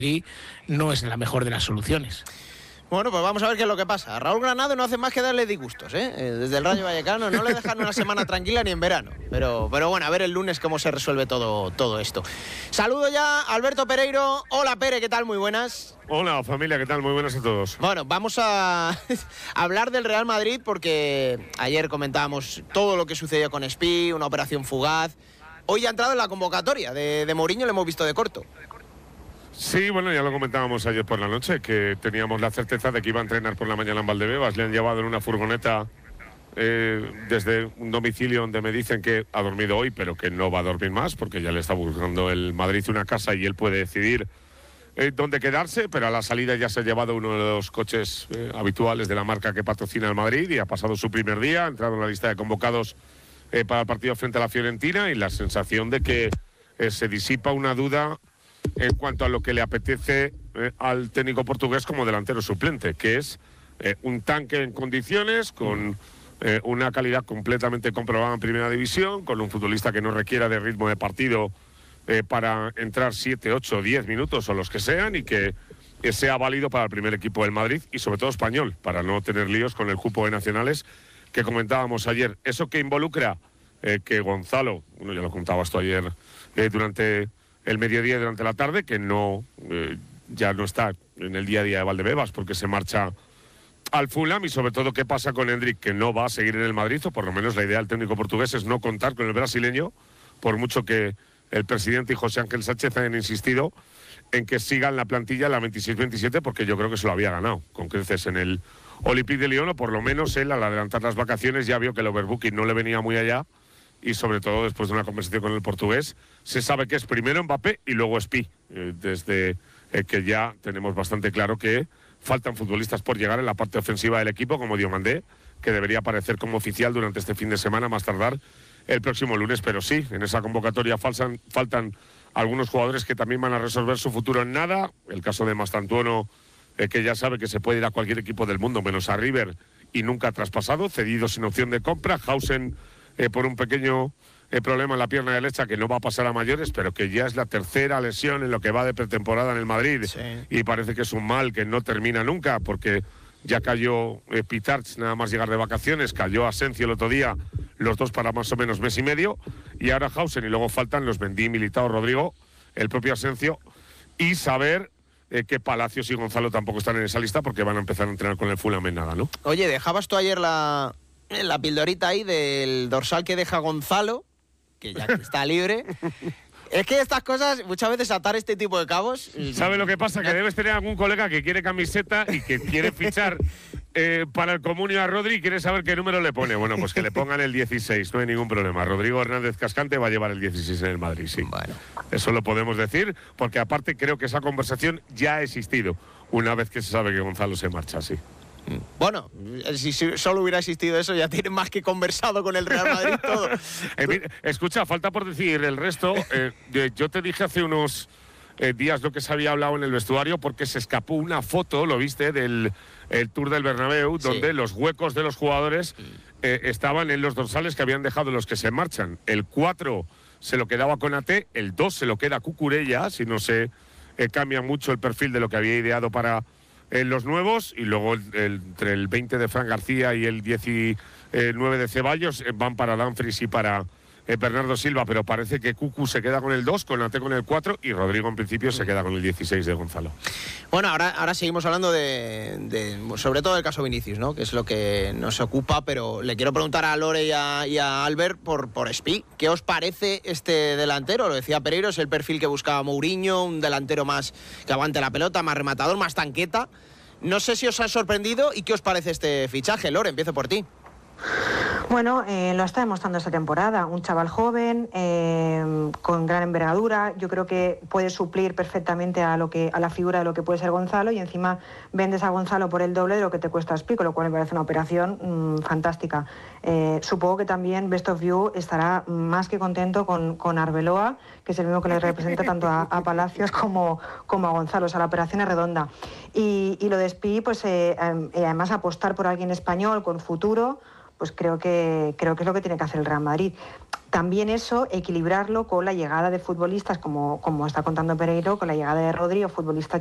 no es la mejor de las soluciones. Bueno, pues vamos a ver qué es lo que pasa. Raúl Granado no hace más que darle disgustos, ¿eh? Desde el Rayo Vallecano no le dejan una semana tranquila ni en verano. Pero bueno, a ver el lunes cómo se resuelve todo esto. Saludo ya a Alberto Pereiro. Hola, Pere, ¿qué tal? Muy buenas. Hola, familia, ¿qué tal? Muy buenas a todos. Bueno, vamos a hablar del Real Madrid porque ayer comentábamos todo lo que sucedió con Espí, una operación fugaz. Hoy ha entrado en la convocatoria de Mourinho, lo hemos visto de corto. Sí, bueno, ya lo comentábamos ayer por la noche, que teníamos la certeza de que iba a entrenar por la mañana en Valdebebas. Le han llevado en una furgoneta desde un domicilio donde me dicen que ha dormido hoy, pero que no va a dormir más, porque ya le está buscando el Madrid una casa y él puede decidir dónde quedarse, pero a la salida ya se ha llevado uno de los coches habituales de la marca que patrocina el Madrid y ha pasado su primer día, ha entrado en la lista de convocados para el partido frente a la Fiorentina, y la sensación de que se disipa una duda en cuanto a lo que le apetece al técnico portugués como delantero suplente, que es un tanque en condiciones, con una calidad completamente comprobada en primera división, con un futbolista que no requiera de ritmo de partido para entrar 7, 8, 10 minutos o los que sean, y que sea válido para el primer equipo del Madrid y sobre todo español, para no tener líos con el cupo de nacionales que comentábamos ayer. Eso que involucra que Gonzalo, bueno, ya lo contabas tú ayer durante el mediodía y durante la tarde, que no ya no está en el día a día de Valdebebas porque se marcha al Fulham, y sobre todo qué pasa con Endrick, que no va a seguir en el Madrid, o por lo menos la idea del técnico portugués es no contar con el brasileño, por mucho que el presidente y José Ángel Sánchez hayan insistido en que siga en la plantilla la 26-27, porque yo creo que se lo había ganado con creces en el Olympique de Lyon, o por lo menos él al adelantar las vacaciones ya vio que el overbooking no le venía muy allá. Y sobre todo después de una conversación con el portugués, se sabe que es primero Mbappé y luego Espí, desde que ya tenemos bastante claro que faltan futbolistas por llegar en la parte ofensiva del equipo, como Diomandé, que debería aparecer como oficial durante este fin de semana, más tardar el próximo lunes. Pero sí, en esa convocatoria faltan algunos jugadores que también van a resolver su futuro en nada. El caso de Mastantuono, que ya sabe que se puede ir a cualquier equipo del mundo, menos a River, y nunca ha traspasado, cedido sin opción de compra. Hausen, por un pequeño problema en la pierna derecha, que no va a pasar a mayores, pero que ya es la tercera lesión en lo que va de pretemporada en el Madrid. Sí. Y parece que es un mal que no termina nunca, porque ya cayó Pitarch nada más llegar de vacaciones, cayó Asencio el otro día, los dos para más o menos mes y medio, y ahora Hausen, y luego faltan los Mendy, Militao, Rodrigo, el propio Asencio, y saber que Palacios y Gonzalo tampoco están en esa lista, porque van a empezar a entrenar con el Fulham en nada, ¿no? Oye, dejabas tú ayer la pildorita ahí del dorsal que deja Gonzalo, que ya está libre. Es que estas cosas, muchas veces atar este tipo de cabos... ¿Sabe lo que pasa? Que debes tener algún colega que quiere camiseta y que quiere fichar para el Comunio a Rodri y quiere saber qué número le pone. Bueno, pues que le pongan el 16, no hay ningún problema. Rodrigo Hernández Cascante va a llevar el 16 en el Madrid, sí. Bueno. Eso lo podemos decir, porque aparte creo que esa conversación ya ha existido una vez que se sabe que Gonzalo se marcha, sí. Bueno, si solo hubiera existido eso, ya tienen más que conversado con el Real Madrid todo. Escucha, falta por decir el resto. Yo te dije hace unos días lo que se había hablado en el vestuario, porque se escapó una foto, lo viste, del el Tour del Bernabéu, donde sí, los huecos de los jugadores estaban en los dorsales que habían dejado los que se marchan. El 4 se lo quedaba Konaté, el 2 se lo queda Cucurella, si no se cambia mucho el perfil de lo que había ideado para los nuevos, y luego entre el 20 de Fran García y el 19 de Ceballos van para Dumfries y para Bernardo Silva, pero parece que Cucu se queda con el 2, Konaté con el 4 y Rodrigo en principio se queda con el 16 de Gonzalo. Bueno, ahora seguimos hablando sobre todo del caso Vinicius, ¿no? Que es lo que nos ocupa, pero le quiero preguntar a Lore y a Albert por Espí. ¿Qué os parece este delantero? Lo decía Pereiro, es el perfil que buscaba Mourinho, un delantero más que aguante la pelota, más rematador, más tanqueta. No sé si os ha sorprendido y qué os parece este fichaje. Lore, empiezo por ti. Bueno, lo está demostrando esta temporada. Un chaval joven, con gran envergadura. Yo creo que puede suplir perfectamente a la figura de lo que puede ser Gonzalo, y encima vendes a Gonzalo por el doble de lo que te cuesta Espí, con lo cual me parece una operación fantástica. Supongo que también Best of You estará más que contento con Arbeloa, que es el mismo que le representa tanto a Palacios como a Gonzalo. O sea, la operación es redonda. Y lo de Espí, pues además apostar por alguien español con futuro, pues creo que es lo que tiene que hacer el Real Madrid. También eso, equilibrarlo con la llegada de futbolistas, como está contando Pereiro, con la llegada de Rodri o futbolistas